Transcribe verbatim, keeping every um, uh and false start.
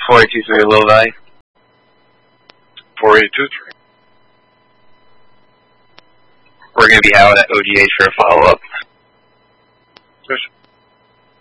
four eight two three, low value. four eight two three. We're going to be out at O G H for a follow-up. Yes.